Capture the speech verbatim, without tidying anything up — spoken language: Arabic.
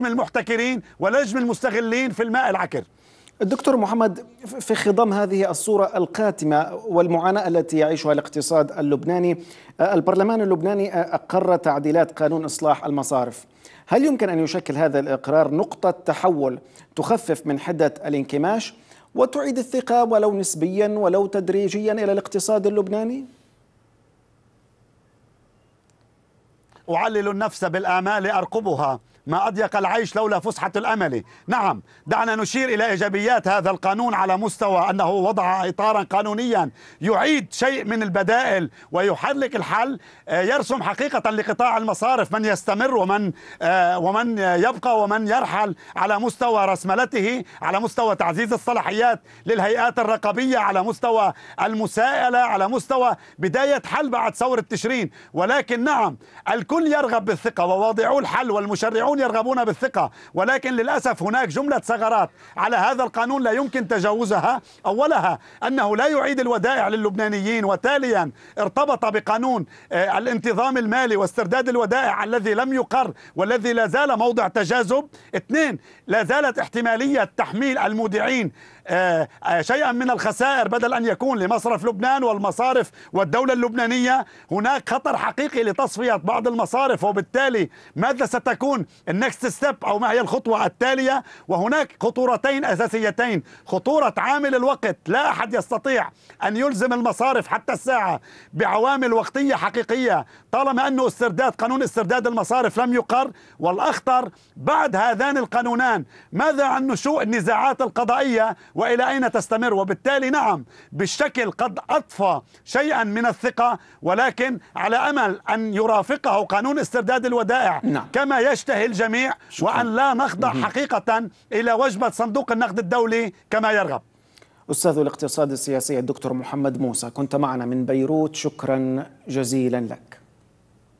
المحتكرين ونجم المستغلين في الماء العكر. الدكتور محمد، في خضم هذه الصورة القاتمة والمعاناة التي يعيشها الاقتصاد اللبناني، البرلمان اللبناني أقر تعديلات قانون إصلاح المصارف. هل يمكن أن يشكل هذا الإقرار نقطة تحول تخفف من حدة الانكماش وتعيد الثقة ولو نسبيا ولو تدريجيا إلى الاقتصاد اللبناني؟ أعلل النفس بالآمال أرقبها، ما أضيق العيش لولا فسحة الأمل. نعم، دعنا نشير إلى إيجابيات هذا القانون على مستوى أنه وضع إطارا قانونيا يعيد شيء من البدائل ويحرك الحل، يرسم حقيقة لقطاع المصارف من يستمر ومن ومن يبقى ومن يرحل، على مستوى رسملته، على مستوى تعزيز الصلاحيات للهيئات الرقابية، على مستوى المساءلة، على مستوى بداية حل بعد ثورة تشرين. ولكن نعم، الكل يرغب بالثقة وواضعو الحل والمشرعون يرغبون بالثقة، ولكن للأسف هناك جملة ثغرات على هذا القانون لا يمكن تجاوزها. أولها أنه لا يعيد الودائع للبنانيين، وتاليا ارتبط بقانون الانتظام المالي واسترداد الودائع الذي لم يقر والذي لا زال موضع تجاذب. اثنين، لا زالت احتمالية تحميل المودعين شيئا من الخسائر بدل أن يكون لمصرف لبنان والمصارف والدولة اللبنانية. هناك خطر حقيقي لتصفية بعض المصارف، وبالتالي ماذا ستكون النكست ستيب أو ما هي الخطوة التالية؟ وهناك خطورتين أساسيتين: خطورة عامل الوقت، لا أحد يستطيع أن يلزم المصارف حتى الساعة بعوامل وقتية حقيقية طالما أنه استرداد قانون استرداد المصارف لم يقر. والأخطر بعد هذان القانونان، ماذا عن نشوء النزاعات القضائية وإلى أين تستمر؟ وبالتالي نعم، بالشكل قد أطفى شيئا من الثقة، ولكن على أمل أن يرافقه قانون استرداد الودائع نعم. كما يشتهي الجميع، شكرا. وأن لا نخضع حقيقة إلى وجبة صندوق النقد الدولي كما يرغب. أستاذ الاقتصاد السياسي الدكتور محمد موسى، كنت معنا من بيروت، شكرا جزيلا لك.